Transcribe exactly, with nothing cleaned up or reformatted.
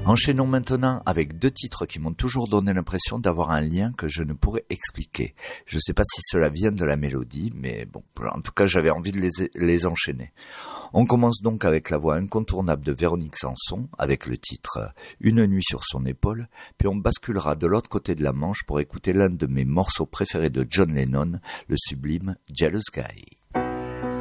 Enchaînons maintenant avec deux titres qui m'ont toujours donné l'impression d'avoir un lien que je ne pourrais expliquer. Je ne sais pas si cela vient de la mélodie, mais bon, en tout cas j'avais envie de les, les enchaîner. On commence donc avec la voix incontournable de Véronique Sanson, avec le titre « Une nuit sur son épaule », puis on basculera de l'autre côté de la Manche pour écouter l'un de mes morceaux préférés de John Lennon, le sublime « Jealous Guy ».